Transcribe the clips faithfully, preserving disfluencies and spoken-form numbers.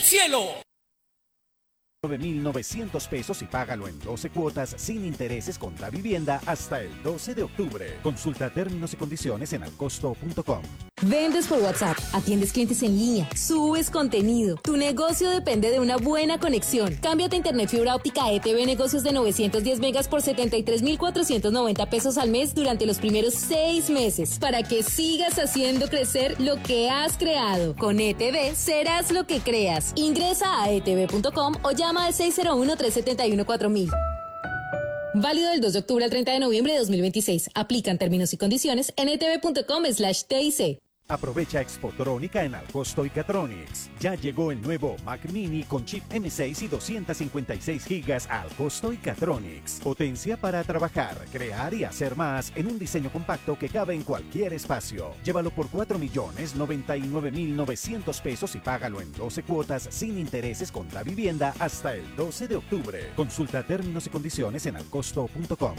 cielo. nueve mil novecientos pesos y págalo en doce cuotas sin intereses con la vivienda hasta el doce de octubre. Consulta términos y condiciones en alcosto punto com. Vendes por WhatsApp, atiendes clientes en línea, subes contenido. Tu negocio depende de una buena conexión. Cámbiate a Internet Fibra Óptica E T V Negocios de novecientos diez megas por setenta y tres mil cuatrocientos noventa pesos al mes durante los primeros seis meses para que sigas haciendo crecer lo que has creado. Con E T V serás lo que creas. Ingresa a e t v punto com o llama al seis cero uno, tres siete uno, cuatro mil. Válido del dos de octubre al treinta de noviembre de dos mil veintiséis. Aplican términos y condiciones en e t v punto com slash t i c. Aprovecha Expotrónica en Alcosto y Catronics. Ya llegó el nuevo Mac Mini con chip M seis y doscientos cincuenta y seis gigas a Alcosto y Catronics. Potencia para trabajar, crear y hacer más en un diseño compacto que cabe en cualquier espacio. Llévalo por cuatro millones noventa y nueve mil novecientos pesos y págalo en doce cuotas sin intereses con la vivienda hasta el doce de octubre. Consulta términos y condiciones en alcosto punto com.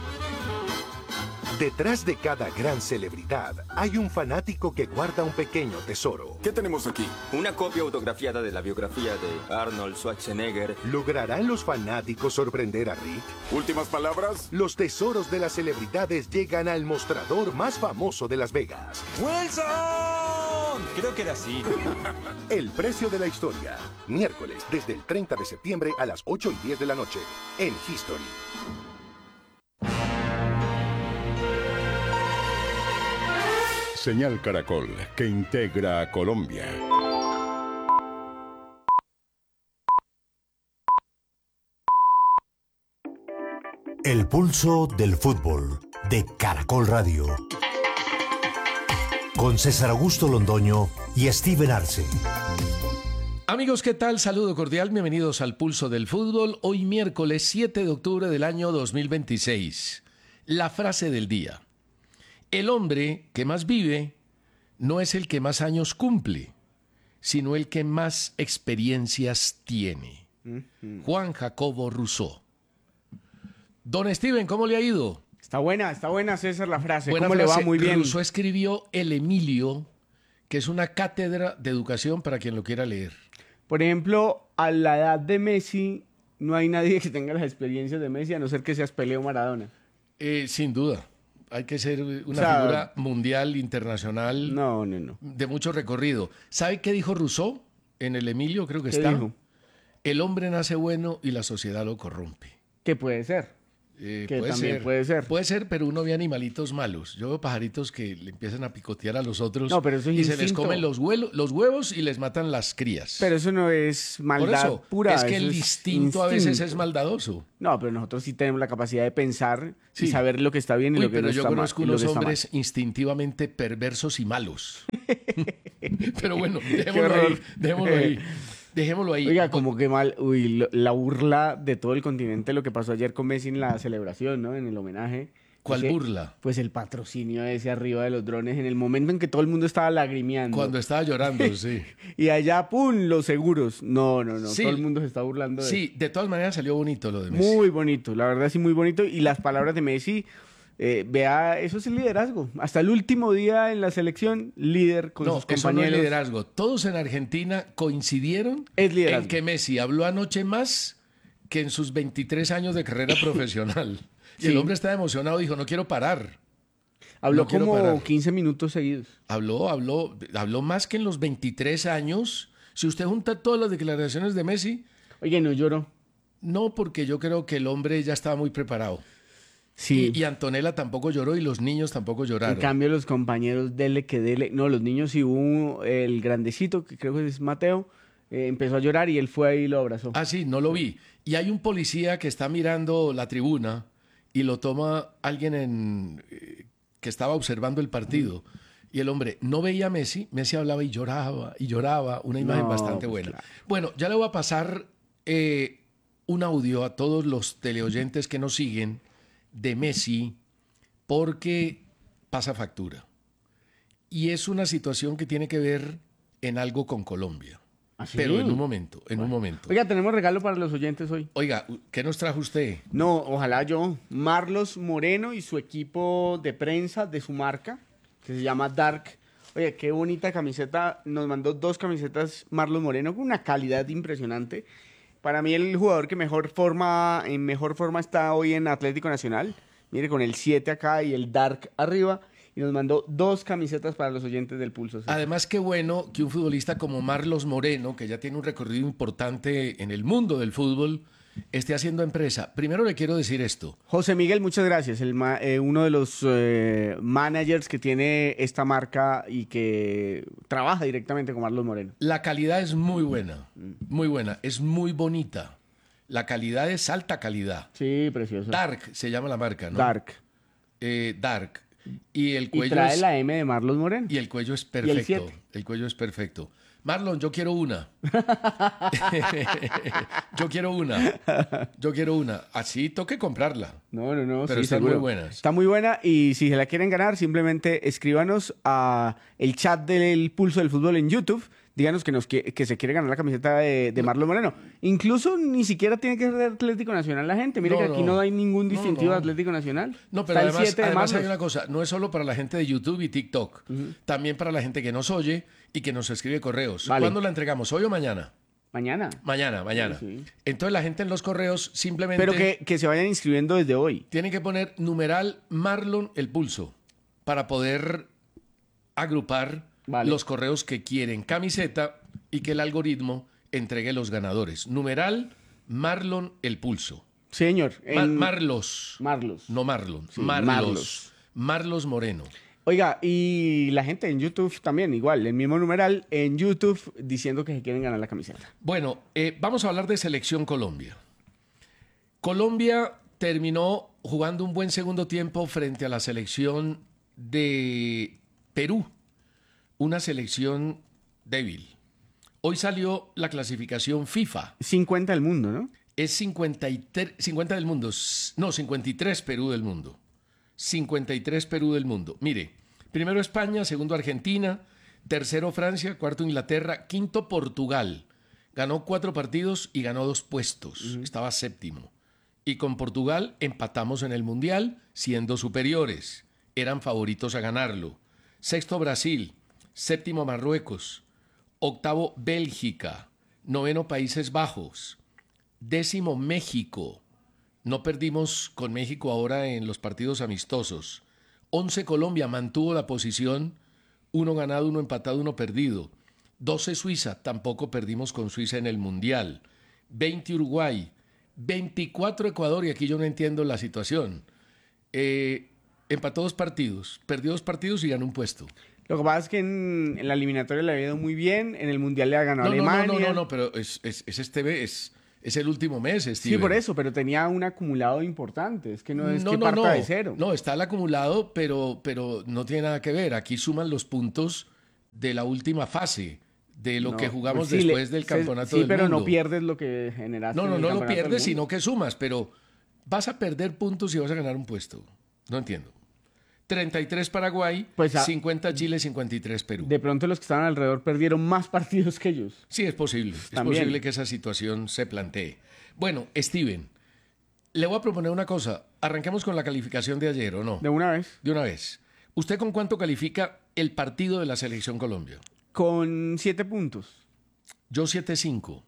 Detrás de cada gran celebridad hay un fanático que guarda un pequeño tesoro. ¿Qué tenemos aquí? Una copia autografiada de la biografía de Arnold Schwarzenegger. ¿Lograrán los fanáticos sorprender a Rick? ¿Últimas palabras? Los tesoros de las celebridades llegan al mostrador más famoso de Las Vegas. ¡Wilson! Creo que era así. El precio de la historia. Miércoles, desde el treinta de septiembre a las ocho y diez de la noche. En History. Señal Caracol, que integra a Colombia. El pulso del fútbol de Caracol Radio. Con César Augusto Londoño y Steven Arce. Amigos, ¿qué tal? Saludo cordial, bienvenidos al Pulso del Fútbol. Hoy miércoles siete de octubre del año dos mil veintiséis. La frase del día. El hombre que más vive no es el que más años cumple, sino el que más experiencias tiene. Uh-huh. Juan Jacobo Rousseau. Don Steven, ¿cómo le ha ido? Está buena, está buena, César, la frase. Buena ¿Cómo frase. le va? Muy bien. Rousseau escribió El Emilio, que es una cátedra de educación para quien lo quiera leer. Por ejemplo, a la edad de Messi, no hay nadie que tenga las experiencias de Messi, a no ser que seas Pelé o Maradona. Eh, sin duda. Hay que ser una o sea, figura mundial, internacional, no, no, no. de mucho recorrido. ¿Sabe qué dijo Rousseau en El Emilio? Creo que ¿Qué está. dijo? El hombre nace bueno y la sociedad lo corrompe. ¿Qué puede ser? Eh, que puede también ser. puede ser. Puede ser, pero uno ve animalitos malos. Yo veo pajaritos que le empiezan a picotear a los otros no, pero eso es y instinto. se les comen los, huelo, los huevos y les matan las crías. Pero eso no es maldad Por eso, pura. es que el es instinto, instinto a veces es maldadoso. No, pero nosotros sí tenemos la capacidad de pensar sí. y saber lo que está bien y Uy, lo que no está mal. pero yo conozco unos hombres instintivamente perversos y malos. Pero bueno, dejémoslo ahí, dejémoslo ahí. Dejémoslo ahí. Oiga, como que mal, uy, la burla de todo el continente, lo que pasó ayer con Messi en la celebración, ¿no? En el homenaje. ¿Cuál ese, burla? Pues el patrocinio ese arriba de los drones, en el momento en que todo el mundo estaba lagrimeando. Cuando estaba llorando, sí. Y allá, ¡pum!, los seguros. No, no, no, sí. todo el mundo se está burlando de Sí, eso. de todas maneras salió bonito lo de Messi. Muy bonito, la verdad sí, muy bonito. Y las palabras de Messi... Eh, vea, eso es el liderazgo. Hasta el último día en la selección, líder con no, sus compañeros. No, eso no es liderazgo. Todos en Argentina coincidieron es liderazgo. en que Messi habló anoche más que en sus veintitrés años de carrera profesional. Y sí. El hombre estaba emocionado, dijo, no quiero parar. Habló no quiero como parar. quince minutos seguidos. Habló, habló, habló más que en los veintitrés años. Si usted junta todas las declaraciones de Messi... Oye, ¿no lloró? No, porque yo creo que el hombre ya estaba muy preparado. Sí. Y, y Antonella tampoco lloró y los niños tampoco lloraron. En cambio, los compañeros, dele que dele. No, los niños sí, hubo el grandecito, que creo que es Mateo, eh, empezó a llorar y él fue ahí y lo abrazó. Ah, sí, no lo vi. Y hay un policía que está mirando la tribuna y lo toma alguien en, eh, que estaba observando el partido. Mm. Y el hombre no veía a Messi, Messi hablaba y lloraba y lloraba, una imagen no, bastante pues buena. Claro. Bueno, ya le voy a pasar eh, un audio a todos los teleoyentes que nos siguen de Messi porque pasa factura. Y es una situación que tiene que ver en algo con Colombia. ¿Ah, sí? Pero en un momento, en bueno. un momento. Oiga, tenemos regalo para los oyentes hoy. Oiga, ¿qué nos trajo usted? No, ojalá yo. Marlos Moreno y su equipo de prensa de su marca, que se llama Dark Oye, qué bonita camiseta. Nos mandó dos camisetas Marlon Moreno con una calidad impresionante. Para mí el jugador que mejor forma, en mejor forma está hoy en Atlético Nacional. Mire, con el siete acá y el Dark arriba. Y nos mandó dos camisetas para los oyentes del Pulso. ¿Sí? Además, qué bueno que un futbolista como Marlos Moreno, que ya tiene un recorrido importante en el mundo del fútbol, esté haciendo empresa. Primero le quiero decir esto. José Miguel, muchas gracias. El ma- eh, uno de los eh, managers que tiene esta marca y que trabaja directamente con Marlon Moreno. La calidad es muy buena, muy buena, es muy bonita. La calidad es alta calidad. Sí, precioso. Dark se llama la marca, ¿no? Dark. Eh, Dark. Y el Y cuello trae es, la M de Marlon Moreno. y el cuello es Y el perfecto. siete. El cuello es perfecto. Marlon, yo quiero una. yo quiero una. Yo quiero una. Así toque comprarla. No, no, no. Pero sí, están seguro. muy buenas. Está muy buena y si se la quieren ganar, simplemente escríbanos a el chat del Pulso del Fútbol en YouTube. Díganos que, nos, que, que se quiere ganar la camiseta de, de Marlon Moreno. Incluso ni siquiera tiene que ser Atlético Nacional la gente. Mire No, que aquí no. no hay ningún No, distintivo no. de Atlético Nacional. No, pero Está el además, siete de además hay Marlos. una cosa, no es solo para la gente de YouTube y TikTok, también para la gente que nos oye y que nos escribe correos. Vale. ¿Cuándo la entregamos? ¿Hoy o mañana? Mañana. Mañana, mañana. Sí, sí. Entonces la gente en los correos simplemente Pero que, que se vayan inscribiendo desde hoy. tiene que poner numeral Marlon el pulso para poder agrupar Vale. los correos que quieren camiseta y que el algoritmo entregue los ganadores. Numeral Marlon el pulso. Señor. Ma- en- Marlos. Marlos. No Marlon. Sí, Marlos. Marlos. Marlos Moreno. Oiga, y la gente en YouTube también, igual, el mismo numeral en YouTube diciendo que se quieren ganar la camiseta. Bueno, eh, vamos a hablar de Selección Colombia. Colombia terminó jugando un buen segundo tiempo frente a la selección de Perú, una selección débil. Hoy salió la clasificación FIFA. cincuenta del mundo, ¿no? Es cincuenta y tres, cincuenta del mundo. S- No, cincuenta y tres Perú del mundo. cincuenta y tres Perú del mundo. Mire, primero España, segundo Argentina, tercero Francia, cuarto Inglaterra, quinto Portugal. Ganó cuatro partidos y ganó dos puestos. Estaba séptimo. Y con Portugal empatamos en el Mundial, siendo superiores. Eran favoritos a ganarlo. Sexto Brasil, séptimo Marruecos, octavo Bélgica, noveno Países Bajos, décimo México. No perdimos con México ahora en los partidos amistosos. once Colombia mantuvo la posición, uno ganado, uno empatado, uno perdido. doce Suiza, tampoco perdimos con Suiza en el Mundial. veinte Uruguay, veinticuatro Ecuador, y aquí yo no entiendo la situación. Eh, empató dos partidos, perdió dos partidos y ganó un puesto. Lo que pasa es que en, en la eliminatoria le ha ido muy bien, en el Mundial le ha ganado No, no, Alemania. no, no, no, no, pero es, es, es este es, es el último mes, Sí, Steven. por eso, pero tenía un acumulado importante. Es que no es no, que no, parta no. de cero. No, está el acumulado, pero, pero no tiene nada que ver. Aquí suman los puntos de la última fase, de lo No, que jugamos pues sí, le- después del se- campeonato sí, del pero mundo. no pierdes lo que generaste. No, en no, el no lo campeonato del pierdes, mundo. sino que sumas, pero vas a perder puntos y vas a ganar un puesto. No entiendo. treinta y tres Paraguay, Pues a- cincuenta Chile, cincuenta y tres Perú. De pronto los que estaban alrededor perdieron más partidos que ellos. Sí, es posible. Es También. posible que esa situación se plantee. Bueno, Steven, le voy a proponer una cosa. Arranquemos con la calificación de ayer, ¿o no? De una vez. De una vez. ¿Usted con cuánto califica el partido de la Selección Colombia? Con siete puntos. Yo siete cinco.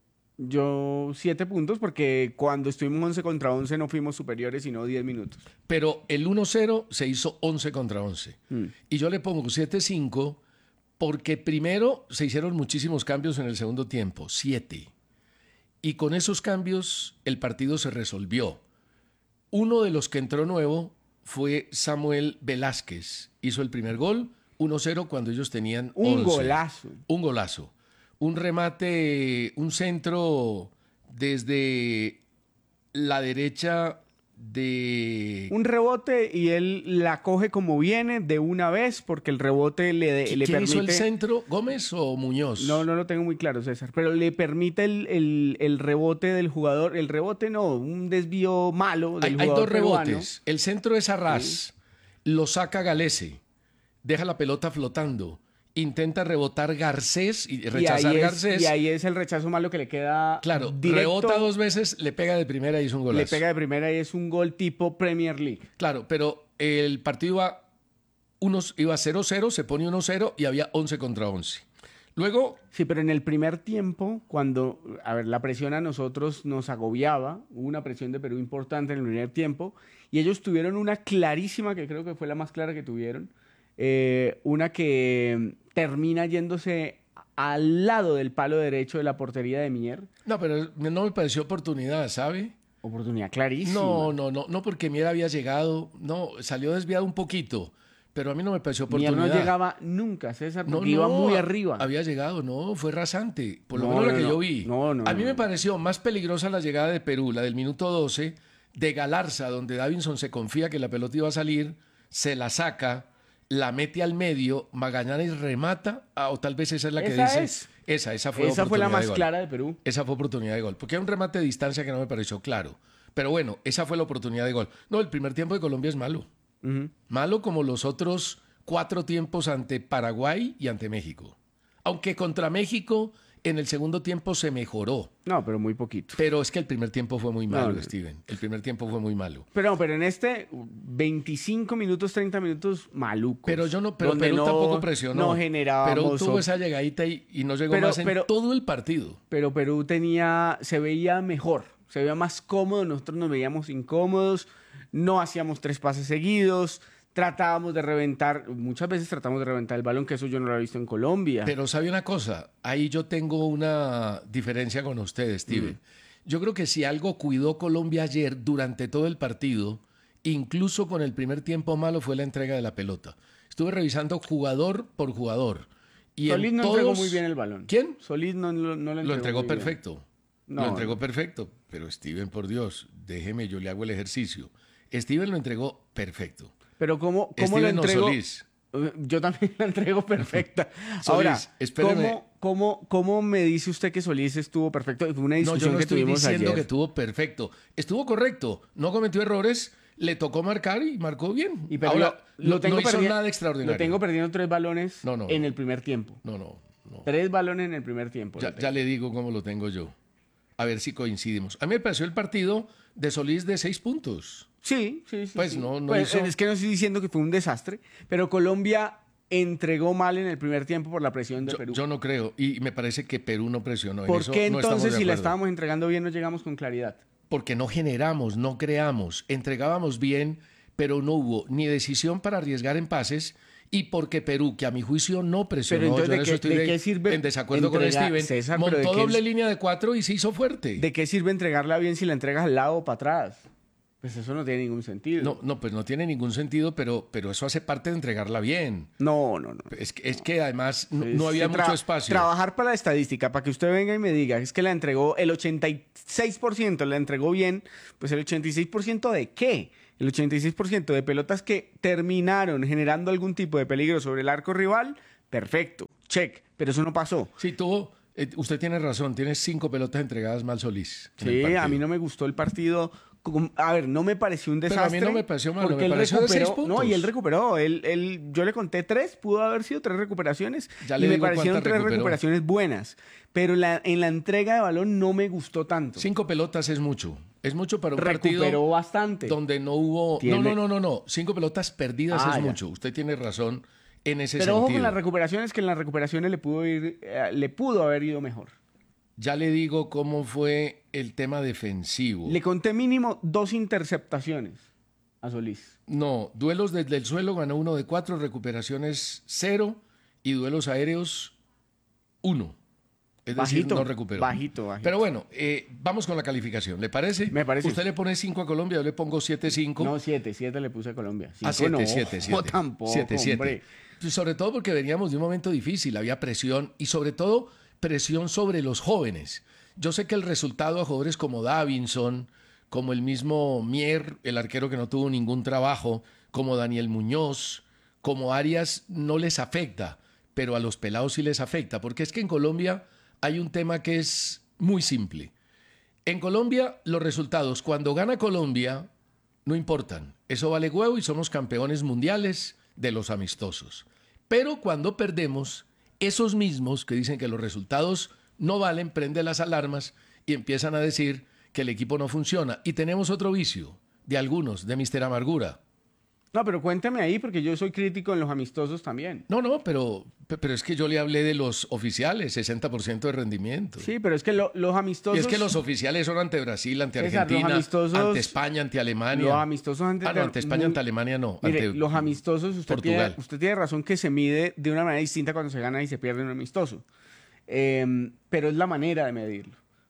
Yo siete puntos porque cuando estuvimos once contra once no fuimos superiores sino diez minutos. Pero el uno cero se hizo once contra once. Mm. Y yo le pongo siete cinco porque primero se hicieron muchísimos cambios en el segundo tiempo, siete. Y con esos cambios el partido se resolvió. Uno de los que entró nuevo fue Samuel Velázquez. Hizo el primer gol, uno cero cuando ellos tenían Un once. golazo. Un golazo. Un remate, un centro desde la derecha de... Un rebote y él la coge como viene de una vez porque el rebote le, de- le ¿Quién permite... hizo el centro? ¿Gómez o Muñoz? No, no lo tengo muy claro, César, pero le permite el, el- el rebote del jugador. El rebote no, un desvío malo del Hay, hay jugador dos peruano. rebotes. El centro es Arras. Lo saca Galese. Deja la pelota flotando. Intenta rebotar Garcés y Y rechazar ahí, es, Garcés. y ahí es el rechazo malo que le queda Claro, directo, rebota dos veces, le pega de primera y es un golazo. le pega de primera y es un gol tipo Premier League. Claro, pero el partido va unos, iba cero cero, se pone uno cero y había once contra once. Luego... Sí, pero en el primer tiempo, cuando, a ver, la presión a nosotros nos agobiaba, hubo una presión de Perú importante en el primer tiempo, y ellos tuvieron una clarísima, que creo que fue la más clara que tuvieron, eh, una que termina yéndose al lado del palo derecho de la portería de Mier. No, pero no me pareció oportunidad, ¿sabe? Oportunidad clarísima. No, no, no, no porque Mier había llegado, no, salió desviado un poquito, pero a mí no me pareció oportunidad. Mier no llegaba nunca, César, porque no, iba no, muy arriba. Había llegado, no, fue rasante, por lo No, menos no, la que no. yo vi. No, no, a mí no. me pareció más peligrosa la llegada de Perú, la del minuto doce, de Galarza, donde Davinson se confía que la pelota iba a salir, se la saca, la mete al medio, Magallanes remata, ah, o tal vez esa es la que Esa dice. es. Esa, esa fue Esa fue la oportunidad más de gol. clara de Perú. Esa fue oportunidad de gol, porque hay un remate de distancia que no me pareció claro. Pero bueno, esa fue la oportunidad de gol. No, el primer tiempo de Colombia es malo. Uh-huh. Malo como los otros cuatro tiempos ante Paraguay y ante México. Aunque contra México en el segundo tiempo se mejoró. No, pero muy poquito. Pero es que el primer tiempo fue muy malo, No, no. Steven. El primer tiempo fue muy malo. Pero, no, pero en este veinticinco minutos, treinta minutos malucos. Pero yo no, pero donde Perú no- tampoco presionó. No generábamos. Perú tuvo op- esa llegadita y, y no llegó Pero- más en pero- todo el partido. Pero Perú tenía, se veía mejor, se veía más cómodo, nosotros nos veíamos incómodos, no hacíamos tres pases seguidos, tratábamos de reventar, muchas veces tratamos de reventar el balón, que eso yo no lo he visto en Colombia. Pero sabe una cosa, ahí yo tengo una diferencia con ustedes, Steven. Mm. Yo creo que si algo cuidó Colombia ayer durante todo el partido, incluso con el primer tiempo malo, fue la entrega de la pelota. Estuve revisando jugador por jugador. Y Solís en no todos... entregó muy bien el balón. ¿Quién? Solís no, no, no lo entregó Lo entregó muy bien. perfecto. No, lo entregó no. perfecto. Pero Steven, por Dios, déjeme, yo le hago el ejercicio. Steven lo entregó perfecto. Pero ¿cómo, cómo lo Steven o entregó? Solís. Yo también la entrego perfecta. Solís, Ahora, espéreme. ¿cómo, cómo, ¿cómo me dice usted que Solís estuvo perfecto? Fue una No, discusión yo no que estoy tuvimos diciendo ayer. que estuvo perfecto. Estuvo correcto. No cometió errores. Le tocó marcar y marcó bien. Y perdió- Ahora, lo tengo no hizo perdi- nada extraordinario. Lo tengo perdiendo tres balones No, no. en el primer tiempo. No, no, no. Tres balones en el primer tiempo. Ya, lo tengo. ya le digo cómo lo tengo yo. A ver si coincidimos. A mí me pareció el partido de Solís de seis puntos. Sí, sí, sí. Pues sí. no- no Pues, hizo- Es que no estoy diciendo que fue un desastre, pero Colombia entregó mal en el primer tiempo por la presión de Yo, Perú. yo no creo. Y me parece que Perú no presionó. En ¿Por eso qué no estamos entonces, de si la acuerdo. estábamos entregando bien, no llegamos con claridad? Porque no generamos, no creamos. Entregábamos bien, pero no hubo ni decisión para arriesgar en pases. Y porque Perú, que a mi juicio no presionó, Pero entonces, yo en ¿de eso qué- estoy de de- qué sirve en desacuerdo con entregar- Steven, César, pero montó ¿de qué doble es- línea de cuatro y se hizo fuerte. ¿De qué sirve entregarla bien si la entregas al lado o para atrás? Pues eso no tiene ningún sentido. No, no, pues no tiene ningún sentido, pero, pero eso hace parte de entregarla bien. no, no. no. Es que, es que además no, Es no había que mucho tra- espacio. Trabajar para la estadística, para que usted venga y me diga, es que la entregó el ochenta y seis por ciento, la entregó bien, pues el ochenta y seis por ciento de qué? El ochenta y seis por ciento de pelotas que terminaron generando algún tipo de peligro sobre el arco rival, perfecto, check, pero eso no pasó. Sí, tuvo, eh, usted tiene razón, tiene cinco pelotas entregadas mal Solís. en el Sí, partido. a mí no me gustó el partido. Com- A ver, no me pareció un Pero a mí desastre. no me pareció malo, porque me él pareció de seis recuperó. puntos. No, y él recuperó. Él, él, yo le conté tres, pudo haber sido tres recuperaciones. Ya y le me digo parecieron cuántas tres recuperó. recuperaciones buenas. Pero la, en la entrega de balón no me gustó tanto. Cinco pelotas es mucho. Es mucho para un Recuperó partido bastante. donde no hubo... Tiene- No, no, no, no, no. Cinco pelotas perdidas Ah, es ya. mucho. Usted tiene razón en ese Pero ojo sentido. con las recuperaciones, que en las recuperaciones le pudo, ir, eh, le pudo haber ido mejor. Ya le digo cómo fue el tema defensivo. Le conté mínimo dos interceptaciones a Solís. No, duelos desde el suelo ganó uno de cuatro, recuperaciones cero y duelos aéreos uno. Es decir, Bajito, no recuperó. bajito, bajito. Pero bueno, eh, vamos con la calificación. ¿Le parece? Me parece. Usted le pone cinco a Colombia, yo le pongo siete cinco. No, siete, siete le puse a Colombia. Ah, Cinco siete, no, siete, siete. tampoco, Siete, siete. hombre. Sobre todo porque veníamos de un momento difícil, había presión y sobre todo presión sobre los jóvenes. Yo sé que el resultado a jugadores como Davinson, como el mismo Mier, el arquero que no tuvo ningún trabajo, como Daniel Muñoz, como Arias, no les afecta, pero a los pelados sí les afecta, porque es que en Colombia hay un tema que es muy simple. En Colombia, los resultados, cuando gana Colombia, no importan. Eso vale huevo y somos campeones mundiales de los amistosos. Pero cuando perdemos, esos mismos que dicen que los resultados no valen, prenden las alarmas y empiezan a decir que el equipo no funciona. Y tenemos otro vicio de algunos, de mister Amargura. No, pero cuéntame ahí, porque yo soy crítico en los amistosos también. No, no, pero, pero es que yo le hablé de los oficiales, sesenta por ciento de rendimiento. Sí, pero es que lo, los amistosos... Y es que los oficiales son ante Brasil, ante César, Argentina, amistosos, ante España, ante Alemania. Los amistosos ante... Ah, no, ante España, muy, ante Alemania no. Mire, ante los amistosos, usted Portugal. tiene, usted tiene razón que se mide de una manera distinta cuando se gana y se pierde un amistoso. Eh, pero es la manera de medirlo.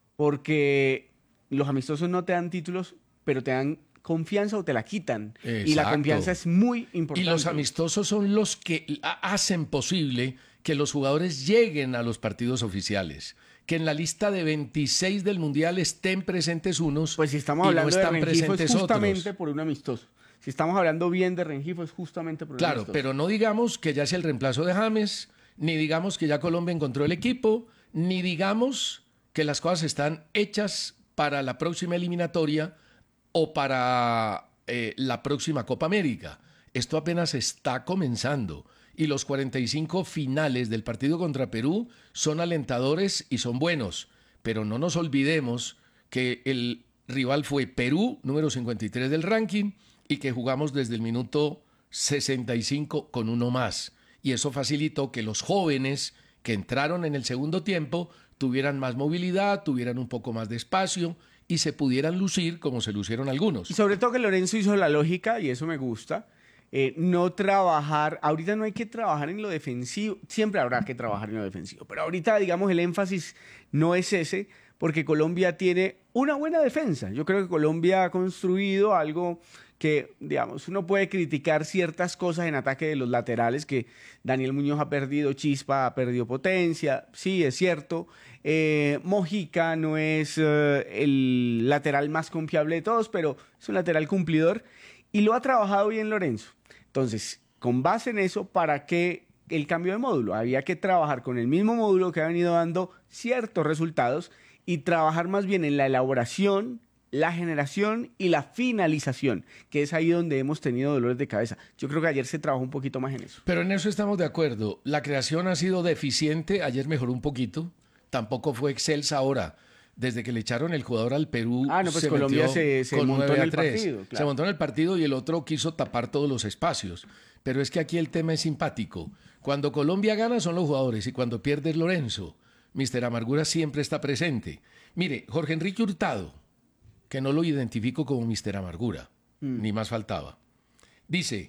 Porque los amistosos no te dan títulos, pero te dan confianza o te la quitan. Exacto. Y la confianza es muy importante. Y los amistosos son los que hacen posible que los jugadores lleguen a los partidos oficiales. Que en la lista de veintiséis del Mundial estén presentes unos pues si estamos y hablando no están de Rengifo presentes es justamente otros. por un amistoso. Si estamos hablando bien de Rengifo es justamente por un Claro, amistoso. pero no digamos que ya es el reemplazo de James, ni digamos que ya Colombia encontró el equipo, ni digamos que las cosas están hechas para la próxima eliminatoria o para eh, la próxima Copa América. Esto apenas está comenzando y los cuarenta y cinco finales del partido contra Perú son alentadores y son buenos, pero no nos olvidemos que el rival fue Perú, número cincuenta y tres del ranking, y que jugamos desde el minuto sesenta y cinco con uno más. Y eso facilitó que los jóvenes que entraron en el segundo tiempo tuvieran más movilidad, tuvieran un poco más de espacio y se pudieran lucir como se lucieron algunos. Y sobre todo que Lorenzo hizo la lógica, y eso me gusta, eh, no trabajar, ahorita no hay que trabajar en lo defensivo, siempre habrá que trabajar en lo defensivo, pero ahorita, digamos, el énfasis no es ese, porque Colombia tiene una buena defensa. Yo creo que Colombia ha construido algo que, digamos, uno puede criticar ciertas cosas en ataque de los laterales, que Daniel Muñoz ha perdido chispa, ha perdido potencia, sí, es cierto. Eh, Mojica no es eh, el lateral más confiable de todos, pero es un lateral cumplidor y lo ha trabajado bien Lorenzo. Entonces, con base en eso, ¿para qué el cambio de módulo? Había que trabajar con el mismo módulo que ha venido dando ciertos resultados y trabajar más bien en la elaboración, la generación y la finalización, que es ahí donde hemos tenido dolores de cabeza. Yo creo que ayer se trabajó un poquito más en eso. Pero en eso estamos de acuerdo. La creación ha sido deficiente, ayer mejoró un poquito, tampoco fue excelsa ahora. Desde que le echaron el jugador al Perú, ah, no, pues se Colombia metió se, se con montó en el tres. partido. Claro. Se montó en el partido y el otro quiso tapar todos los espacios. Pero es que aquí el tema es simpático. Cuando Colombia gana son los jugadores y cuando pierde es Lorenzo. mister Amargura siempre está presente. Mire, Jorge Enrique Hurtado, que no lo identifico como mister Amargura, mm. ni más faltaba. Dice,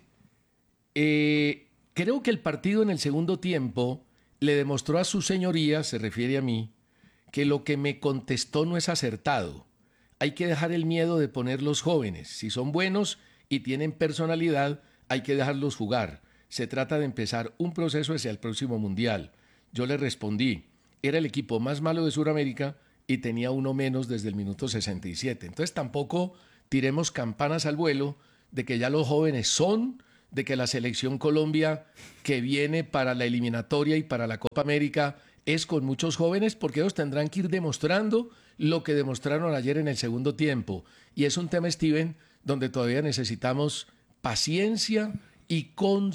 eh, creo que el partido en el segundo tiempo le demostró a su señoría, se refiere a mí, que lo que me contestó no es acertado. Hay que dejar el miedo de poner los jóvenes. Si son buenos y tienen personalidad, hay que dejarlos jugar. Se trata de empezar un proceso hacia el próximo Mundial. Yo le respondí, era el equipo más malo de Sudamérica y tenía uno menos desde el minuto sesenta y siete. Entonces tampoco tiremos campanas al vuelo de que ya los jóvenes son, de que la selección Colombia que viene para la eliminatoria y para la Copa América es con muchos jóvenes, porque ellos tendrán que ir demostrando lo que demostraron ayer en el segundo tiempo. Y es un tema, Steven, donde todavía necesitamos paciencia y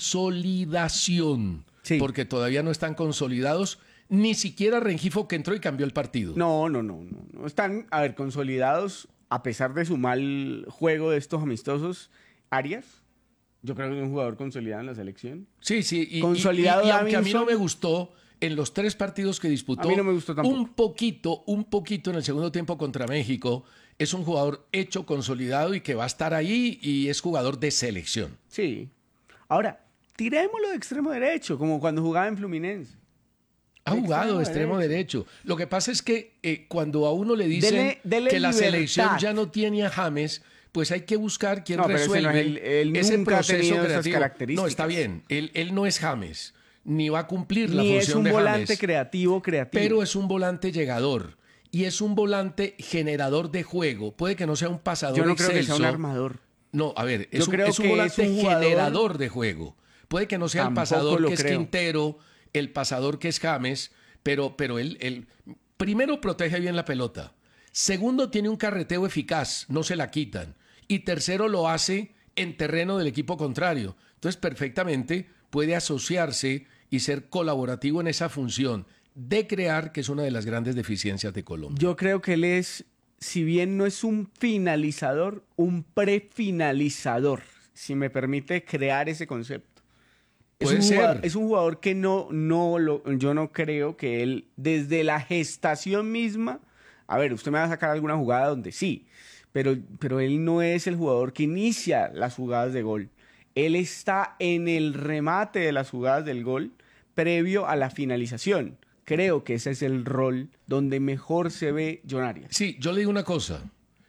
consolidación, sí. porque todavía no están consolidados. Ni siquiera Rengifo, que entró y cambió el partido. No, no, no, no, no. Están, a ver, consolidados, a pesar de su mal juego de estos amistosos. Arias, yo creo que es un jugador consolidado en la selección. Sí, sí. Y, consolidado y, y, y aunque Davinson, a mí no me gustó, en los tres partidos que disputó, a mí no me gustó tampoco. un poquito, un poquito en el segundo tiempo contra México, es un jugador hecho, consolidado y que va a estar ahí y es jugador de selección. Sí. Ahora, tirémoslo de extremo derecho, como cuando jugaba en Fluminense. Ha jugado de extremo derecho. derecho. Lo que pasa es que eh, cuando a uno le dicen dele, dele que la libertad. Selección ya no tiene a James, pues hay que buscar quién no, resuelve ese, no es el, él ese nunca proceso ha tenido creativo. Esas características. No, está bien. Él, él no es James, ni va a cumplir la ni función de es un James. volante creativo, creativo. Pero es un volante llegador. Y es un volante generador de juego. Puede que no sea un pasador Yo no excelso. creo que sea un armador. No, a ver, es, Yo un, creo es un que volante es un jugador... generador de juego. Puede que no sea Tampoco el pasador que es creo. Quintero, el pasador que es James, pero, pero él, él primero protege bien la pelota. Segundo, tiene un carreteo eficaz, no se la quitan. Y tercero, lo hace en terreno del equipo contrario. Entonces, perfectamente puede asociarse y ser colaborativo en esa función de crear, que es una de las grandes deficiencias de Colombia. Yo creo que él es, si bien no es un finalizador, un prefinalizador. si me permite crear ese concepto. Es Puede un ser. jugador, es un jugador que no, no lo, yo no creo que él, desde la gestación misma, a ver, usted me va a sacar alguna jugada donde sí, pero, pero él no es el jugador que inicia las jugadas de gol. Él está en el remate de las jugadas del gol previo a la finalización. Creo que ese es el rol donde mejor se ve John Arias. Sí, yo le digo una cosa.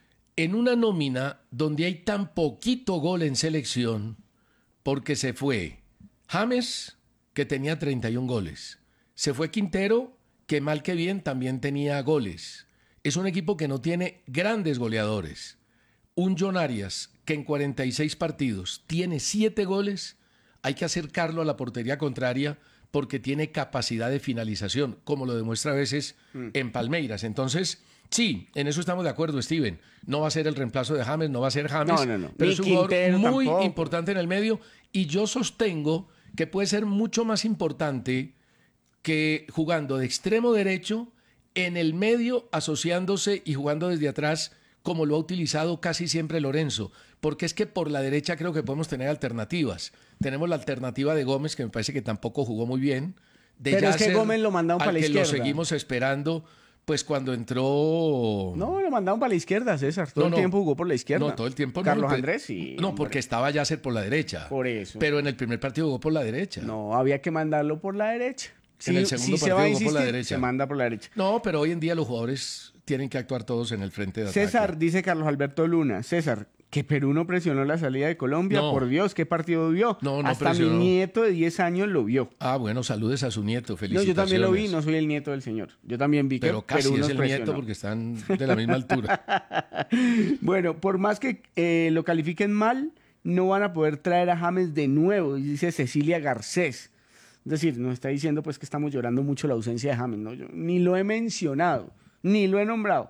En una nómina donde hay tan poquito gol en selección, porque se fue James, que tenía treinta y un goles. Se fue Quintero, que mal que bien también tenía goles. Es un equipo que no tiene grandes goleadores. Un John Arias que en cuarenta y seis partidos tiene siete goles, hay que acercarlo a la portería contraria porque tiene capacidad de finalización, como lo demuestra a veces mm. en Palmeiras. Entonces, sí, en eso estamos de acuerdo, Steven. No va a ser el reemplazo de James, no va a ser James, no, no, no. pero Ni es un jugador Quintero muy tampoco. importante en el medio y yo sostengo que puede ser mucho más importante que jugando de extremo derecho en el medio, asociándose y jugando desde atrás, como lo ha utilizado casi siempre Lorenzo, porque es que por la derecha creo que podemos tener alternativas. Tenemos la alternativa de Gómez, que me parece que tampoco jugó muy bien. De Pero Yasser, es que Gómez lo mandaron para la que izquierda. lo seguimos esperando, pues cuando entró... No, lo mandaron para la izquierda, César. Todo No, el no. tiempo jugó por la izquierda. No, todo el tiempo no. Carlos Pe- Andrés, sí. No, hombre. porque estaba Yasser por la derecha. Por eso. Pero en el primer partido jugó por la derecha. No, había que mandarlo por la derecha. En el Si- segundo si se partido va a jugó por la insistir, derecha. se manda por la derecha. No, pero hoy en día los jugadores tienen que actuar todos en el frente de ataque. César, dice Carlos Alberto Luna. César, que Perú no presionó la salida de Colombia. No. Por Dios, ¿qué partido vio? No, no Hasta presionó. mi nieto de diez años lo vio. Ah, bueno, saludes a su nieto, No, felicitaciones. yo también lo vi, no soy el nieto del señor. Yo también vi que Pero casi Perú es nos el presionó. nieto porque están de la misma altura. Bueno, por más que eh, lo califiquen mal, no van a poder traer a James de nuevo, dice Cecilia Garcés. Es decir, nos está diciendo pues que estamos llorando mucho la ausencia de James, ¿no? Yo ni lo he mencionado, ni lo he nombrado.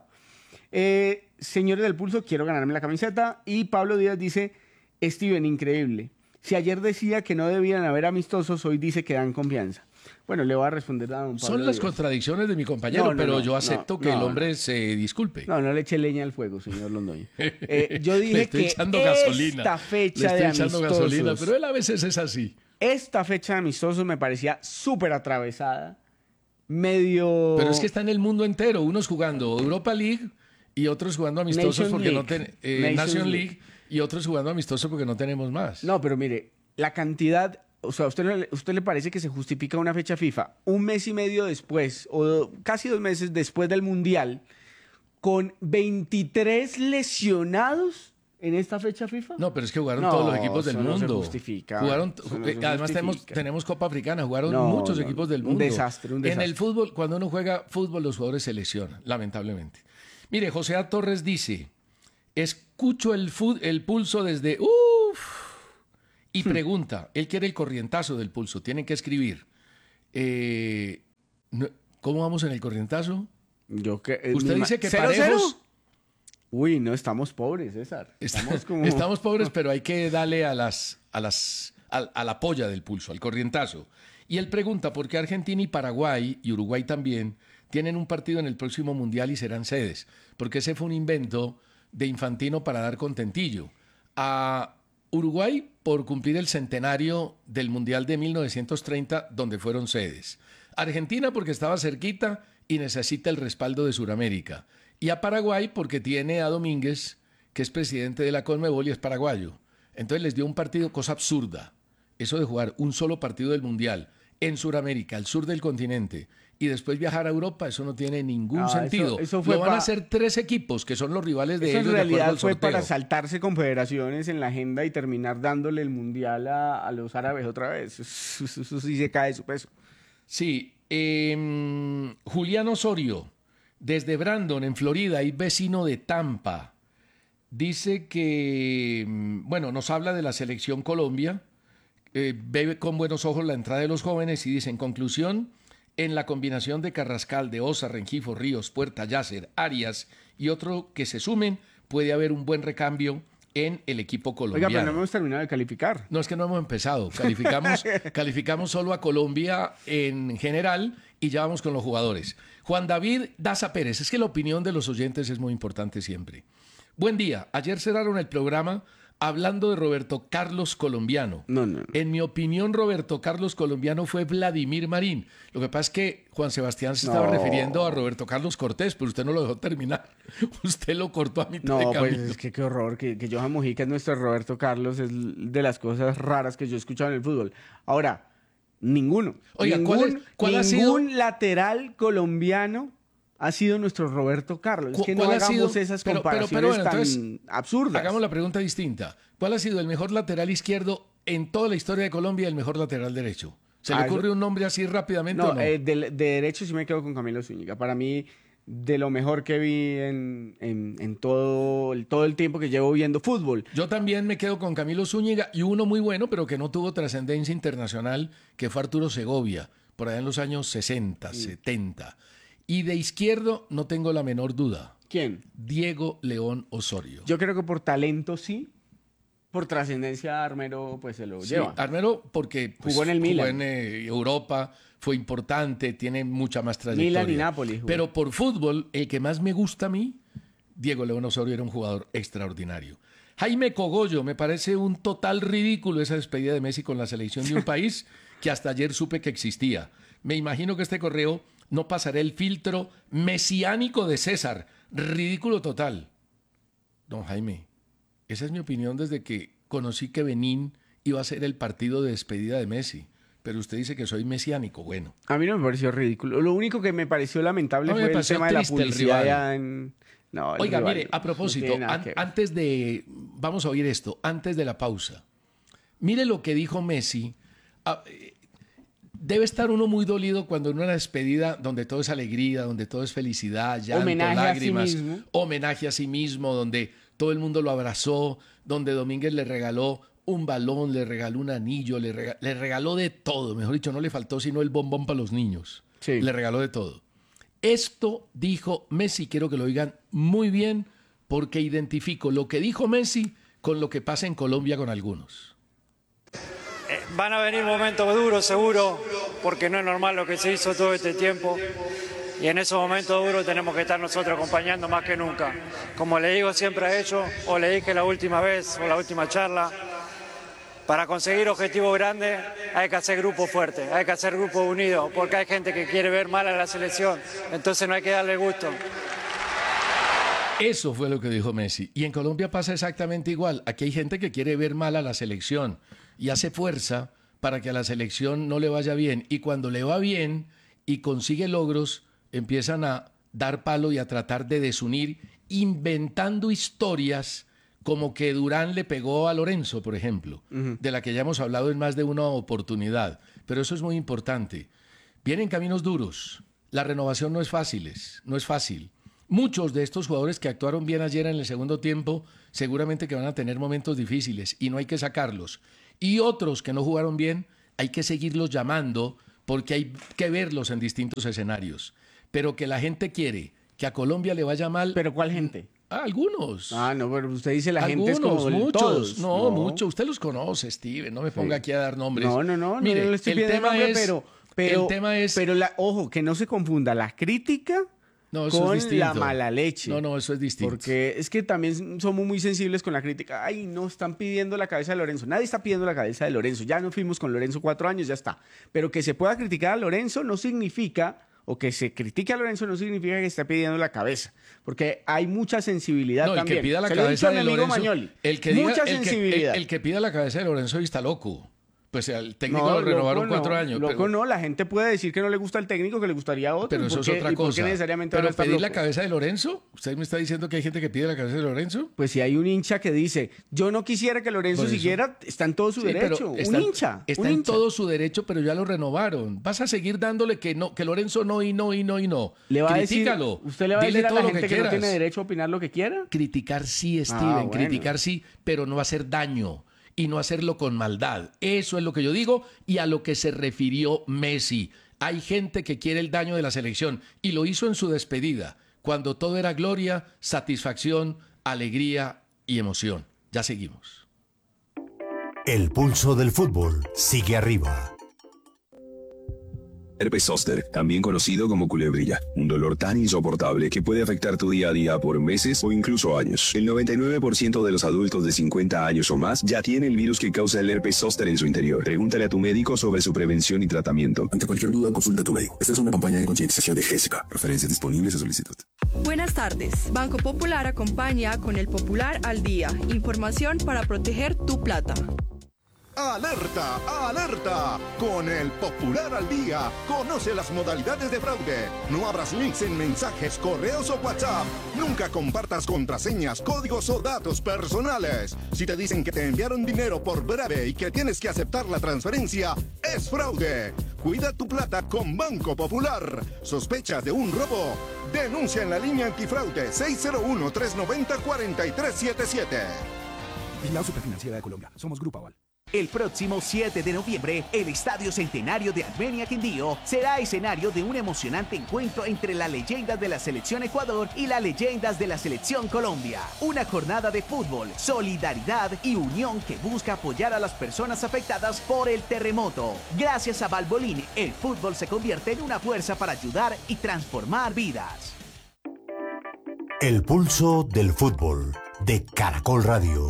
Eh, señores del Pulso, quiero ganarme la camiseta. Y Pablo Díaz dice, Steven, increíble. Si ayer decía que no debían haber amistosos, hoy dice que dan confianza. Bueno, le voy a responder a don Pablo Son las Díaz. contradicciones de mi compañero, No, no, pero no, yo acepto no, que el no, hombre se disculpe. No, no le eche leña al fuego, señor Londoño. Eh, yo dije Le estoy que echando esta gasolina. fecha Le de estoy echando amistosos, gasolina, pero él a veces es así. esta fecha de amistosos me parecía súper atravesada, medio... Pero es que está en el mundo entero, unos jugando Europa League y otros jugando amistosos Nation porque no League. ten- eh, Nation Nation League. League y otros jugando amistosos porque no tenemos más. No, pero mire, la cantidad... O sea, ¿a usted, no le- usted le parece que se justifica una fecha FIFA un mes y medio después, o casi dos meses después del Mundial, con veintitrés lesionados en esta fecha FIFA? No, pero es que jugaron No, todos los equipos del eso no se mundo. justifica. Jugaron, Eso no eh, se además tenemos, justifica. tenemos Copa Africana, jugaron No, muchos no, equipos del un mundo. desastre, un En desastre. el fútbol, cuando uno juega fútbol, los jugadores se lesionan, lamentablemente. Mire, José A. Torres dice, escucho el, fu- el pulso desde... Uf, y pregunta, él quiere el corrientazo del pulso, tienen que escribir. Eh, no- ¿Cómo vamos en el corrientazo? Yo que, eh, Usted mi dice ma- que ¿Cero, parejos... cero? Uy, no, estamos pobres, César. Estamos Está- como... Estamos pobres, pero hay que darle a las, a las, a, a la polla del pulso, al corrientazo. Y él pregunta por qué Argentina y Paraguay, y Uruguay también, tienen un partido en el próximo Mundial y serán sedes. Porque ese fue un invento de Infantino para dar contentillo. A Uruguay por cumplir el centenario del Mundial de mil novecientos treinta, donde fueron sedes. Argentina porque estaba cerquita y necesita el respaldo de Sudamérica. Y a Paraguay porque tiene a Domínguez, que es presidente de la Conmebol y es paraguayo. Entonces les dio un partido, cosa absurda, eso de jugar un solo partido del Mundial en Sudamérica, al sur del continente, y después viajar a Europa, eso no tiene ningún Ah, eso- sentido. eso fue Lo van pa- a hacer tres equipos, que son los rivales de Eso ellos en de acuerdo realidad al fue sorteo. para saltarse confederaciones en la agenda y terminar dándole el mundial a, a los árabes otra vez. Eso, eso- eso sí se cae de su peso. Sí, eh, Julián Osorio, desde Brandon, en Florida, y vecino de Tampa, dice que, mm, bueno, nos habla de la selección Colombia, eh, ve con buenos ojos la entrada de los jóvenes y dice, en conclusión, en la combinación de Carrascal, de Osa, Rengifo, Ríos, Puerta, Yasser, Arias y otro que se sumen, puede haber un buen recambio en el equipo Oiga, colombiano. pero no hemos terminado de calificar. No, es que no hemos empezado. Calificamos, calificamos solo a Colombia en general y ya vamos con los jugadores. Juan David Daza Pérez. Es que la opinión de los oyentes es muy importante siempre. Buen día. Ayer cerraron el programa hablando de Roberto Carlos Colombiano. No, no, no. En mi opinión, Roberto Carlos Colombiano fue Vladimir Marín. Lo que pasa es que Juan Sebastián se estaba No. refiriendo a Roberto Carlos Cortés, pero usted no lo dejó terminar. Usted lo cortó a mitad No, de pues camino. es que qué horror, que, que Johan Mojica es nuestro Roberto Carlos, es de las cosas raras que yo he escuchado en el fútbol. Ahora, ninguno. Oiga, ningún, ¿cuál es- cuál ha sido- ningún lateral colombiano ha sido nuestro Roberto Carlos. Es ¿Cu- que no cuál ha hagamos sido- esas pero- pero- pero comparaciones bueno, tan entonces, absurdas. Hagamos la pregunta distinta. ¿Cuál ha sido el mejor lateral izquierdo en toda la historia de Colombia y el mejor lateral derecho? ¿Se le Ah, ocurre eso- un nombre así rápidamente No, o no? eh, de, de derecho sí me quedo con Camilo Zúñiga. Para mí, de lo mejor que vi en, en, en todo, el, todo el tiempo que llevo viendo fútbol. Yo también me quedo con Camilo Zúñiga y uno muy bueno, pero que no tuvo trascendencia internacional, que fue Arturo Segovia, por allá en los años sesenta, setenta. Y de izquierdo no tengo la menor duda. ¿Quién? Diego León Osorio. Yo creo que por talento sí. Por trascendencia Armero pues se lo Sí, lleva. Armero porque pues, Jugó en el Milan. en eh, Europa, fue importante, tiene mucha más trayectoria. Milan y Napoli jugó. Pero por fútbol, el que más me gusta a mí, Diego León Osorio era un jugador extraordinario. Jaime Cogollo, me parece un total ridículo esa despedida de Messi con la selección de un país que hasta ayer supe que existía. Me imagino que este correo no pasará el filtro mesiánico de César. Ridículo total. Don Jaime, esa es mi opinión desde que conocí que Benín iba a ser el partido de despedida de Messi. Pero usted dice que soy mesiánico. Bueno, A mí no me pareció ridículo. Lo único que me pareció lamentable A mí me fue el pareció tema de la triste el publicidad rival. ya en... No, el oiga, rival mire, no- a propósito, no tiene nada an- que ver. antes de, vamos a oír esto, antes de la pausa. Mire lo que dijo Messi. Ah, eh, debe estar uno muy dolido cuando en una despedida donde todo es alegría, donde todo es felicidad, llanto, Homenaje a sí lágrimas, mismo. homenaje a sí mismo, donde todo el mundo lo abrazó, donde Domínguez le regaló un balón, le regaló un anillo, le, rega- le regaló de todo. Mejor dicho, no le faltó sino el bombón para los niños. Sí. Le regaló de todo. Esto dijo Messi, quiero que lo oigan muy bien, porque identifico lo que dijo Messi con lo que pasa en Colombia con algunos. Eh, Van a venir momentos duros, seguro, porque no es normal lo que se hizo todo este tiempo. Y en esos momentos duros tenemos que estar nosotros acompañando más que nunca. Como le digo siempre a ellos, o le dije la última vez, o la última charla, para conseguir objetivos grandes hay que hacer grupos fuertes, hay que hacer grupos unidos, porque hay gente que quiere ver mal a la selección, entonces no hay que darle gusto. Eso fue lo que dijo Messi. Y en Colombia pasa exactamente igual. Aquí hay gente que quiere ver mal a la selección y hace fuerza para que a la selección no le vaya bien. Y cuando le va bien y consigue logros, empiezan a dar palo y a tratar de desunir, inventando historias como que Durán le pegó a Lorenzo, por ejemplo, uh-huh. de la que ya hemos hablado en más de una oportunidad. Pero eso es muy importante. Vienen caminos duros. La renovación no es fácil, no es fácil. Muchos de estos jugadores que actuaron bien ayer en el segundo tiempo seguramente que van a tener momentos difíciles y no hay que sacarlos. Y otros que no jugaron bien, hay que seguirlos llamando porque hay que verlos en distintos escenarios. Pero que la gente quiere que a Colombia le vaya mal... ¿Pero cuál gente? Ah, algunos. Ah, no, pero usted dice la algunos, gente es como muchos. todos. No, no, muchos. Usted los conoce, Steven. No me ponga sí. aquí a dar nombres. No, no, no. Mire, no le estoy el tema nombre, es... Pero, pero, el tema es... Pero, la, ojo, que no se confunda la crítica... No, eso con es distinto. La mala leche. No, no, eso es distinto. Porque es que también somos muy sensibles con la crítica. Ay, no, están pidiendo la cabeza de Lorenzo. Nadie está pidiendo la cabeza de Lorenzo. Ya nos fuimos con Lorenzo cuatro años, ya está. Pero que se pueda criticar a Lorenzo no significa, o que se critique a Lorenzo no significa que esté pidiendo la cabeza. Porque hay mucha sensibilidad no, el también. que pida la se cabeza de Lorenzo, Mañoli. El que mucha diga, sensibilidad. El que, el, el que pida la cabeza de Lorenzo está loco. Pues el técnico no, lo renovaron loco, cuatro no, años. Loco pero, no, la gente puede decir que no le gusta el técnico, que le gustaría otro. Pero eso es qué, otra ¿y cosa. ¿Por qué necesariamente pero pedir pedir la cabeza de Lorenzo, ¿usted me está diciendo que hay gente que pide la cabeza de Lorenzo? Pues si hay un hincha que dice, yo no quisiera que Lorenzo siguiera, está en todo su sí, derecho. Está, un hincha. Está un en hincha. todo su derecho, pero ya lo renovaron. Vas a seguir dándole que no, que Lorenzo no y no y no y no. ¿Le va Critícalo. A decir, ¿Usted le va a Dile decir a todo la gente que, que quieras. no tiene derecho a opinar lo que quiera? Criticar sí, Steven, ah, bueno. criticar sí, pero no hacer daño. Y no hacerlo con maldad. Eso es lo que yo digo y a lo que se refirió Messi. Hay gente que quiere el daño de la selección y lo hizo en su despedida, cuando todo era gloria, satisfacción, alegría y emoción. Ya seguimos. El pulso del fútbol sigue arriba. Herpes zóster, también conocido como culebrilla, un dolor tan insoportable que puede afectar tu día a día por meses o incluso años. El noventa y nueve por ciento de los adultos de cincuenta años o más ya tiene el virus que causa el herpes zóster en su interior. Pregúntale a tu médico sobre su prevención y tratamiento. Ante cualquier duda, consulta a tu médico. Esta es una campaña de concientización de Gésica. Referencias disponibles a solicitud. Buenas tardes. Banco Popular acompaña con el Popular al Día. Información para proteger tu plata. ¡Alerta! ¡Alerta! Con el Popular al Día, conoce las modalidades de fraude. No abras links en mensajes, correos o WhatsApp. Nunca compartas contraseñas, códigos o datos personales. Si te dicen que te enviaron dinero por breve y que tienes que aceptar la transferencia, es fraude. Cuida tu plata con Banco Popular. ¿Sospechas de un robo? Denuncia en la línea antifraude seis cero uno, tres nueve cero, cuatro tres siete siete. Vigilado Superfinanciera de Colombia. Somos Grupo Aval. El próximo siete de noviembre, el Estadio Centenario de Armenia Quindío será escenario de un emocionante encuentro entre las leyendas de la Selección Ecuador y las leyendas de la Selección Colombia. Una jornada de fútbol, solidaridad y unión que busca apoyar a las personas afectadas por el terremoto. Gracias a Valvoline, el fútbol se convierte en una fuerza para ayudar y transformar vidas. El pulso del fútbol de Caracol Radio.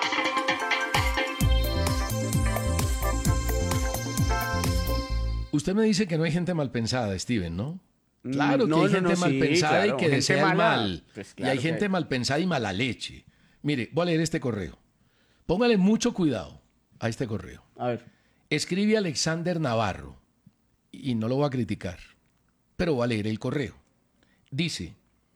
Usted me dice que no hay gente mal pensada, Steven, ¿no? Claro no, que hay no, gente no, mal sí, pensada claro, y que gente desea el mala. mal. Pues y claro hay que gente hay. mal pensada y mala leche. Mire, voy a leer este correo. Póngale mucho cuidado a este correo. A ver. Escribe Alexander Navarro, y no lo voy a criticar, pero voy a leer el correo. Dice,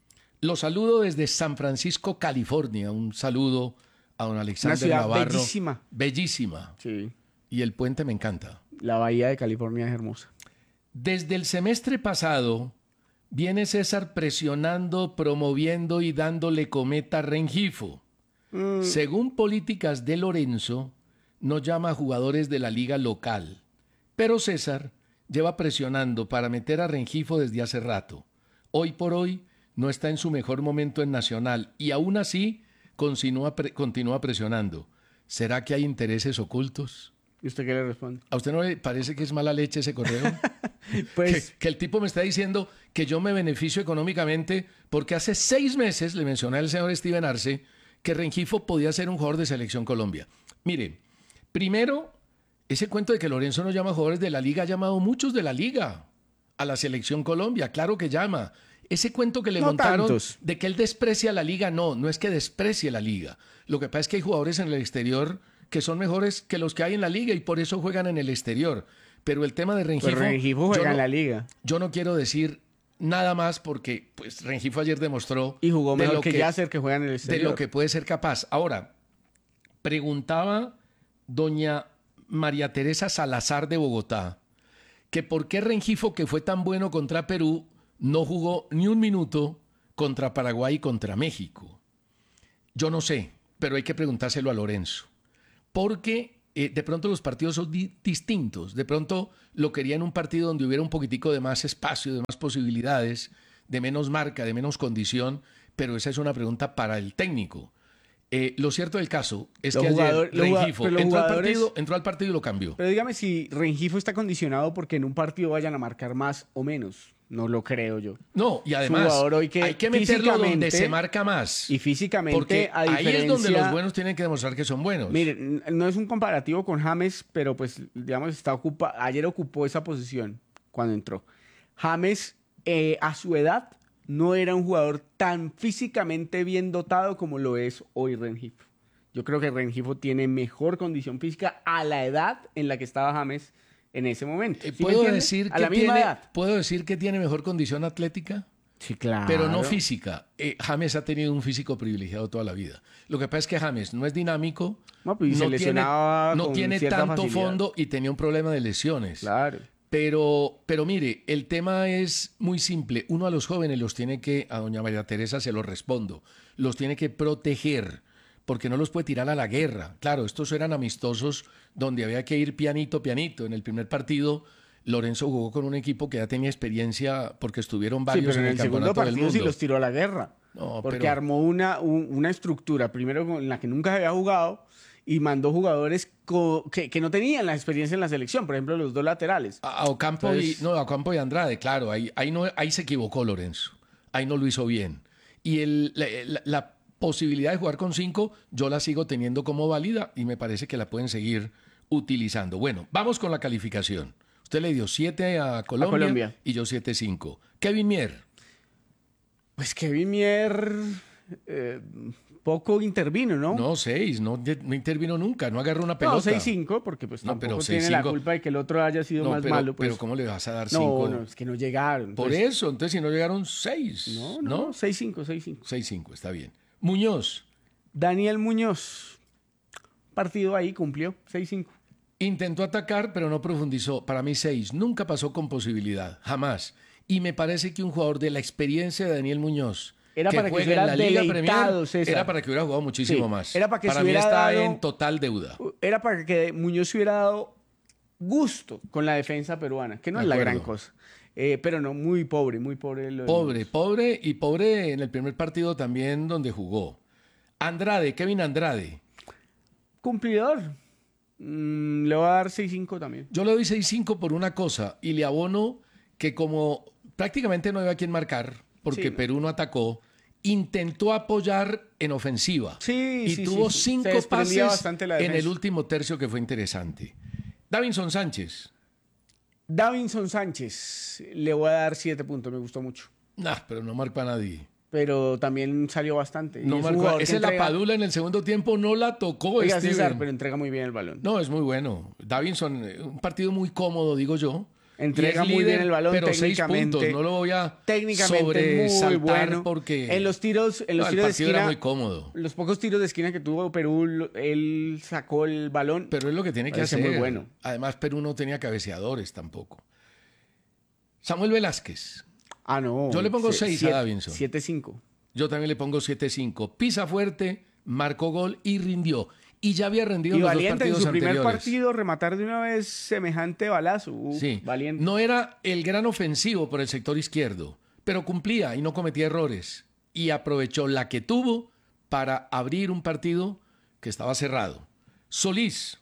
lo saludo desde San Francisco, California. Un saludo a don Alexander Una ciudad Navarro. bellísima. Bellísima. Sí. Y el puente me encanta. La bahía de California es hermosa. Desde el semestre pasado viene César presionando, promoviendo y dándole cometa a Rengifo. Mm. Según políticas de Lorenzo, no llama a jugadores de la liga local. Pero César lleva presionando para meter a Rengifo desde hace rato. Hoy por hoy no está en su mejor momento en Nacional y aún así continúa, pre- continúa presionando. ¿Será que hay intereses ocultos? ¿Y usted qué le responde? ¿A usted no le parece que es mala leche ese correo? Pues, que, que el tipo me está diciendo que yo me beneficio económicamente porque hace seis meses le mencioné al señor Steven Arce que Rengifo podía ser un jugador de Selección Colombia. Mire, primero, ese cuento de que Lorenzo no llama jugadores de la liga, ha llamado muchos de la liga a la Selección Colombia, claro que llama. Ese cuento que le No montaron tantos. de que él desprecia la liga, no, no es que desprecie la liga. Lo que pasa es que hay jugadores en el exterior que son mejores que los que hay en la liga y por eso juegan en el exterior. Pero el tema de Rengifo... Pues Rengifo juega yo no, en la liga. Yo no quiero decir nada más porque pues Rengifo ayer demostró... Y jugó de mejor lo que, que Yasser, que juega en el exterior. De lo que puede ser capaz. Ahora, preguntaba doña María Teresa Salazar de Bogotá que por qué Rengifo, que fue tan bueno contra Perú, no jugó ni un minuto contra Paraguay y contra México. Yo no sé, pero hay que preguntárselo a Lorenzo. Porque eh, de pronto los partidos son di- distintos. De pronto lo quería en un partido donde hubiera un poquitico de más espacio, de más posibilidades, de menos marca, de menos condición, pero esa es una pregunta para el técnico. Eh, lo cierto del caso es Los que jugador- ayer los jugad- Rengifo pero los entró, al jugadores- partido, entró al partido y lo cambió. Pero dígame si Rengifo está condicionado porque en un partido vayan a marcar más o menos. No lo creo yo. No, y además Jugador que hay que meterlo donde físicamente- se marca más. Y físicamente, Porque a ahí es donde diferencia- los buenos tienen que demostrar que son buenos. Miren, no es un comparativo con James, pero pues, digamos, está ocupa ayer ocupó esa posición cuando entró. James, eh, a su edad, no era un jugador tan físicamente bien dotado como lo es hoy Rengifo. Yo creo que Rengifo tiene mejor condición física a la edad en la que estaba James en ese momento. ¿Sí me ¿Puedo entiende? decir, a que la misma tiene, edad. ¿Puedo decir que tiene mejor condición atlética? Sí, claro. Pero no física. Eh, James ha tenido un físico privilegiado toda la vida. Lo que pasa es que James no es dinámico, No, pues, y se tiene, lesionaba no con tiene cierta tanto facilidad. fondo y tenía un problema de lesiones. Claro. Pero, pero mire, el tema es muy simple. Uno a los jóvenes los tiene que, a doña María Teresa se lo respondo, los tiene que proteger, porque no los puede tirar a la guerra. Claro, estos eran amistosos donde había que ir pianito, pianito. En el primer partido, Lorenzo jugó con un equipo que ya tenía experiencia porque estuvieron Sí, varios pero en en el, el segundo campeonato del partido sí mundo. los tiró a la guerra. No, porque pero- armó una, un- una estructura, primero en la que nunca se había jugado, y mandó jugadores co- que, que no tenían la experiencia en la selección, por ejemplo, los dos laterales. A, a Ocampo, Entonces- y, no, a Ocampo y Andrade, claro, ahí, ahí, no, ahí se equivocó Lorenzo, ahí no lo hizo bien. Y el, la, la- la posibilidad de jugar con cinco, yo la sigo teniendo como válida y me parece que la pueden seguir utilizando. Bueno, vamos con la calificación. Usted le dio siete a Colombia, Colombia. y yo siete cinco. Kevin Mier. Pues Kevin Mier eh, poco intervino, ¿no? No, seis, no, no intervino nunca, no agarró una pelota. No, seis cinco, porque pues No, tampoco pero tiene seis la cinco. culpa de que el otro haya sido No, más pero, malo. Pues. pero ¿cómo le vas a dar No, cinco? no, es que no llegaron. Por entonces- eso, entonces si no llegaron seis. No, no, seis cinco, seis cinco. seis cinco, está bien. Muñoz. Daniel Muñoz. Partido ahí, cumplió, seis cinco. Intentó atacar, pero no profundizó. Para mí, seis. Nunca pasó con posibilidad. Jamás. Y me parece que un jugador de la experiencia de Daniel Muñoz, Era para que juega se hubiera en la Liga deleitado, Premier, César. era para que hubiera jugado muchísimo Sí, más. era para que se mí hubiera está dado- en total deuda. Era para que Muñoz se hubiera dado gusto con la defensa peruana, que no De es la acuerdo. gran cosa. Eh, pero no, muy pobre, muy pobre. lo de Pobre, Muñoz. pobre y pobre en el primer partido también donde jugó. Andrade, Kevin Andrade. Cumplidor. Mm, le voy a dar seis cinco también. Yo le doy seis cinco por una cosa y le abono que como prácticamente no había a quien marcar, porque Sí, no. Perú no atacó, intentó apoyar en ofensiva. Sí, y sí, tuvo sí, sí. cinco Se desprendía pases bastante la en defensa. el último tercio que fue interesante. Davinson Sánchez. Davinson Sánchez, le voy a dar siete puntos, me gustó mucho. Nah, pero no marcó a nadie. Pero también salió bastante. Y No es un marcó. jugador que Esa es la entrega- Padula en el segundo tiempo, no la tocó Oiga, Steven. César, pero entrega muy bien el balón. No, es muy bueno. Davinson, eh, un partido muy cómodo, digo yo. Entrega Y es muy líder, bien el balón pero seis técnicamente. puntos. No lo voy a Técnicamente muy sobresaltar bueno. porque En los tiros, en los No, el tiros de partido esquina, era muy cómodo. los pocos tiros de esquina que tuvo Perú, lo- él sacó el balón. Pero es lo que tiene que Parece hacer. muy bueno. Además, Perú no tenía cabeceadores tampoco. Samuel Velázquez. Ah, no. Yo le pongo Se- seis a siete- Davinson. siete cinco. Yo también le pongo siete cinco. Pisa fuerte, marcó gol y rindió. Y ya había rendido Y en los dos valiente en partidos su primer anteriores. partido rematar de una vez semejante balazo. Uf, Sí. Valiente. No era el gran ofensivo por el sector izquierdo, pero cumplía y no cometía errores. Y aprovechó la que tuvo para abrir un partido que estaba cerrado. Solís.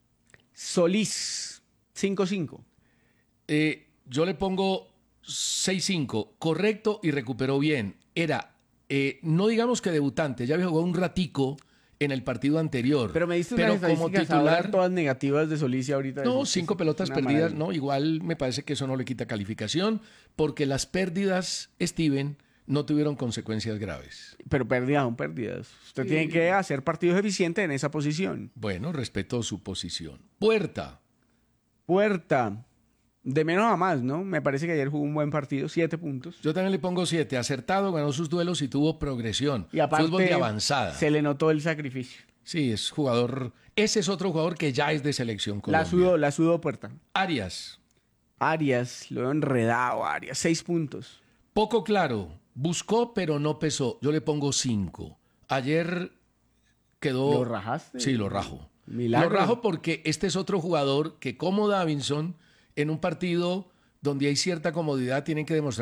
Solís, cinco cinco. Eh, yo le pongo seis cinco. Correcto y recuperó bien. Era, eh, no digamos que debutante, ya había jugado un ratico en el partido anterior. Pero me diste Pero unas como estadísticas ahora titular, todas negativas de Solís y ahorita. no, es- cinco es pelotas una perdidas, maravilla. no, igual me parece que eso no le quita calificación, porque las pérdidas, Steven, no tuvieron consecuencias graves. Pero pérdidas son pérdidas. Usted tiene que hacer partidos eficientes en esa posición. Bueno, respeto su posición. Puerta. Puerta. De menos a más, ¿no? Me parece que ayer jugó un buen partido, siete puntos. Yo también le pongo siete. Acertado, ganó sus duelos y tuvo progresión. Y aparte, Fútbol de avanzada. se le notó el sacrificio. Sí, es jugador. Ese es otro jugador que ya es de selección La Colombia. sudó, la sudó Puerta. Arias. Arias, lo veo enredado, Arias. Seis puntos. Poco claro. Buscó, pero no pesó. Yo le pongo cinco. Ayer quedó. ¿Lo rajaste? Sí, lo rajo. Milagro. Lo rajo porque este es otro jugador que, como Davinson, en un partido donde hay cierta comodidad, tienen que demostrar